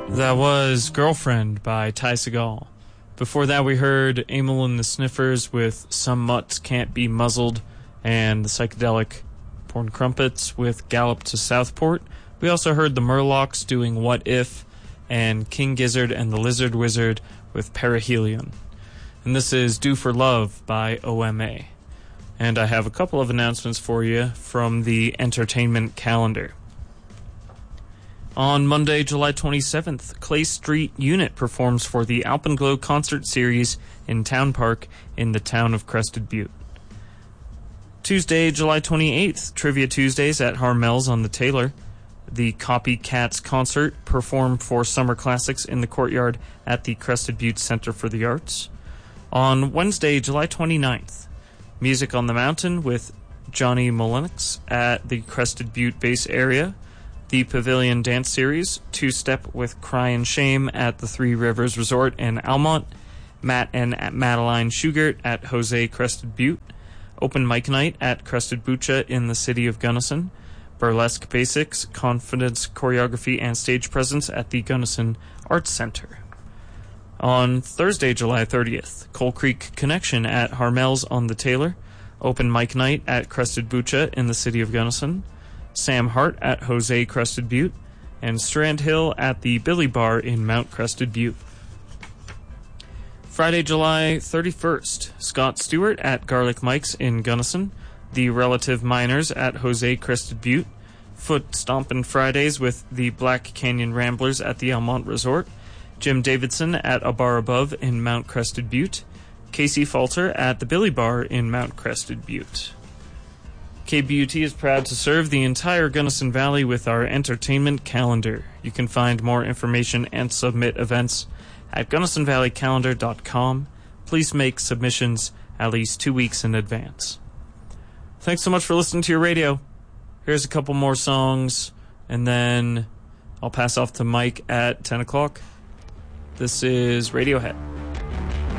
That was Girlfriend by Ty Segall. Before that, we heard Emil and the Sniffers with Some Mutts Can't Be Muzzled, and the psychedelic Porn Crumpets with Gallop to Southport. We also heard the Murlocs doing What If, and King Gizzard and the Lizard Wizard with Perihelion. And this is Do for Love by OMA. And I have a couple of announcements for you from the entertainment calendar. On Monday, July 27th, Clay Street Unit performs for the Alpenglow Concert Series in Town Park in the town of Crested Butte. Tuesday, July 28th, Trivia Tuesdays at Harmel's on the Taylor. The Copycats Concert perform for Summer Classics in the courtyard at the Crested Butte Center for the Arts. On Wednesday, July 29th, Music on the Mountain with Johnny Mullenix at the Crested Butte base area. The Pavilion Dance Series, Two-Step with Cry and Shame at the Three Rivers Resort in Almont, Matt and Madeline Schugert at Jose Crested Butte, Open Mic Night at Crested Bucha in the city of Gunnison, Burlesque Basics, Confidence, Choreography, and Stage Presence at the Gunnison Arts Center. On Thursday, July 30th, Coal Creek Connection at Harmel's on the Taylor, Open Mic Night at Crested Bucha in the city of Gunnison, Sam Hart at Jose Crested Butte, and Strand Hill at the Billy Bar in Mount Crested Butte. Friday, July 31st, Scott Stewart at Garlic Mike's in Gunnison, the Relative Miners at Jose Crested Butte, Foot Stompin' Fridays with the Black Canyon Ramblers at the Almont Resort, Jim Davidson at A Bar Above in Mount Crested Butte, Casey Falter at the Billy Bar in Mount Crested Butte. KBUT is proud to serve the entire Gunnison Valley with our entertainment calendar. You can find more information and submit events at GunnisonValleyCalendar.com. Please make submissions at least 2 weeks in advance. Thanks so much for listening to your radio. Here's a couple more songs, and then I'll pass off to Mike at 10 o'clock. This is Radiohead.